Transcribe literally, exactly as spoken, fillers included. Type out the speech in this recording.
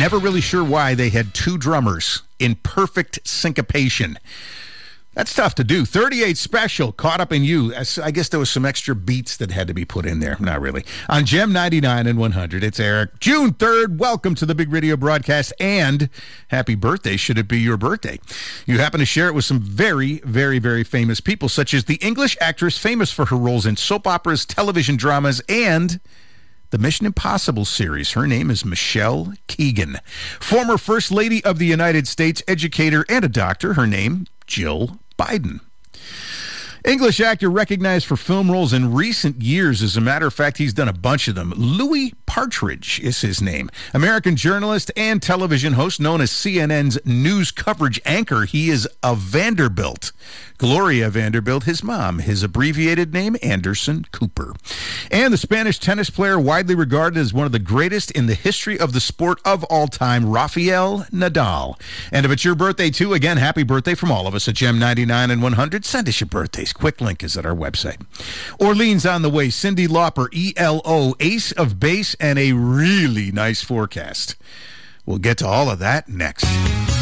Never really sure why they had two drummers in perfect syncopation. That's tough to do. thirty-eight Special, Caught Up in You. I guess there was some extra beats that had to be put in there. Not really. On Gem ninety-nine and one hundred, it's Eric. June third, welcome to the Big Radio broadcast, and happy birthday, should it be your birthday. You happen to share it with some very, very, very famous people, such as the English actress famous for her roles in soap operas, television dramas, and the Mission Impossible series. Her name is Michelle Keegan. Former First Lady of the United States, educator, and a doctor. Her name, Jill Biden. English actor recognized for film roles in recent years. As a matter of fact, he's done a bunch of them. Louis Partridge is his name. American journalist and television host known as C N N's news coverage anchor. He is a Vanderbilt. Gloria Vanderbilt, his mom. His abbreviated name, Anderson Cooper. And the Spanish tennis player widely regarded as one of the greatest in the history of the sport of all time, Rafael Nadal. And if it's your birthday, too, again, happy birthday from all of us at Gem ninety-nine and one hundred. Send us your birthdays. Quick link is at our website. Orleans on the way. Cyndi Lauper, E L O, Ace of Base, and a really nice forecast. We'll get to all of that next.